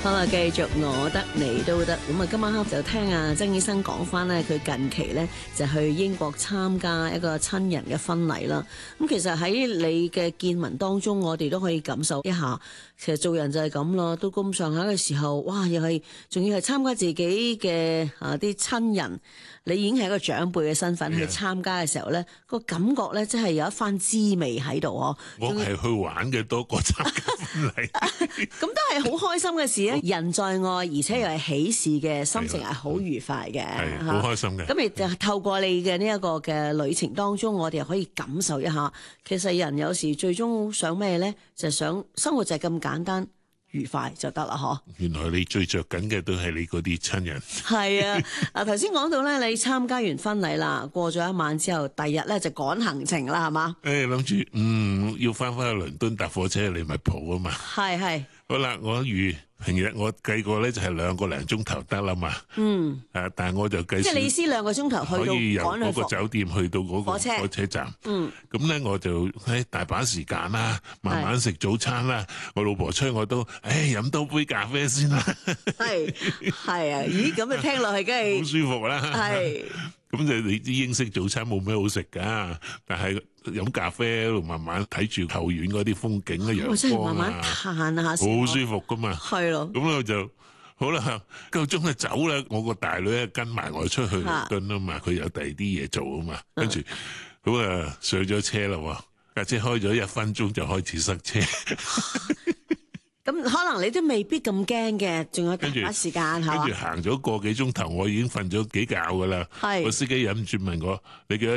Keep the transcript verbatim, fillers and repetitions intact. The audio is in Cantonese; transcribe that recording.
好啦，繼續我得你都得。咁啊，今晚黑就聽阿曾醫生講翻咧，佢近期咧就去英國參加一個親人嘅婚禮啦。咁其實喺你嘅見聞當中，我哋都可以感受一下，其實做人就係咁咯。到咁上下嘅時候，哇，又係仲要係參加自己嘅啊啲親人，你已經係一個長輩嘅身份去參加嘅時候咧，個感覺咧真係有一番滋味喺度嗬。 我係去玩嘅多過參加婚禮， 咁都係好開心嘅事啊！人在愛，而且又係喜事嘅，心情係好愉快嘅， 係好開心嘅。 咁亦就透過你嘅呢一個嘅旅程當中，我哋又可以感受一下，其實人有時最終想咩咧？就係想生活就係咁簡單愉快就得啦，嗬！ 原來你最着緊嘅都係你嗰啲親人。 係啊，嗱頭先講到咧，你參加完婚禮啦，過咗一晚之後，第日咧就趕行程啦，係嘛？ 誒諗住嗯要翻返去倫敦搭火車嚟利物浦啊嘛。 係係。 好啦，我預平日我計過咧就係兩個零鐘頭得啦嘛。嗯。啊，但係我就計。即係你意思兩個鐘頭去到可以由嗰個酒店去到嗰個火車火車站。嗯。咁咧我就喺大把時間啦，慢慢食早餐啦。我老婆催我都，誒飲多杯咖啡先啦。係係啊，咦咁啊聽落去梗係好舒服啦。 係。咁就你啲英式早餐冇咩好食噶，但係飲咖啡喺度慢慢睇住後院嗰啲風景嘅陽光啊， 慢慢嘆下先， 好舒服噶嘛。 係咯。 咁我就好啦，夠鐘就走啦。我個大女咧跟埋我出去倫敦啊嘛，佢有第二啲嘢做啊嘛。跟住咁啊上咗車啦，架車開咗一分鐘就開始塞車。 咁可能你都未必咁驚嘅，仲有大把時間係嘛？ 跟住行咗個幾鐘頭，我已經瞓咗幾覺噶啦。係個司機忍唔住問我：你幾多